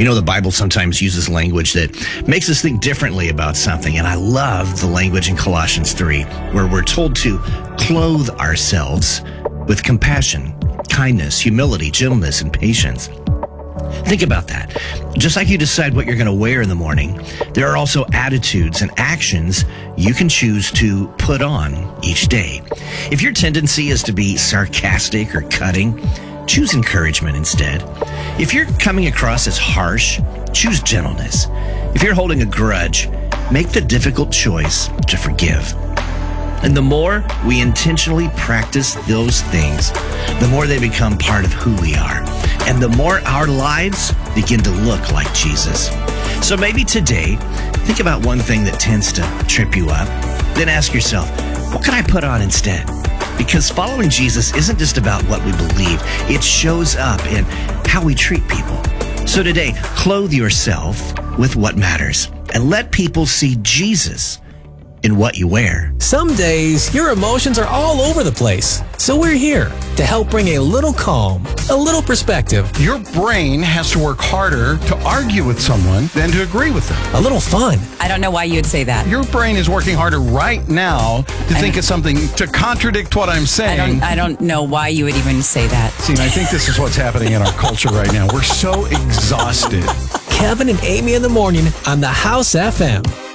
You know, the Bible sometimes uses language that makes us think differently about something. And I love the language in Colossians 3, where we're told to clothe ourselves with compassion, kindness, humility, gentleness, and patience. Think about that. Just like you decide what you're going to wear in the morning, there are also attitudes and actions you can choose to put on each day. If your tendency is to be sarcastic or cutting, choose encouragement instead. If you're coming across as harsh, choose gentleness. If you're holding a grudge, make the difficult choice to forgive. And the more we intentionally practice those things, the more they become part of who we are. And the more our lives begin to look like Jesus. So maybe today, think about one thing that tends to trip you up. Then ask yourself, what can I put on instead? Because following Jesus isn't just about what we believe. It shows up in how we treat people. So today, clothe yourself with what matters and let people see Jesus in what you wear. Some days, your emotions are all over the place. So we're here to help bring a little calm, a little perspective, Your brain has to work harder to argue with someone than to agree with them. a little fun. I don't know why you would say that. Your brain is working harder right now to think of something to contradict what I'm saying. I don't know why you would even say that. See, I think this is what's happening in our culture right now. We're so exhausted. Kevin and Amy in the morning on the House FM.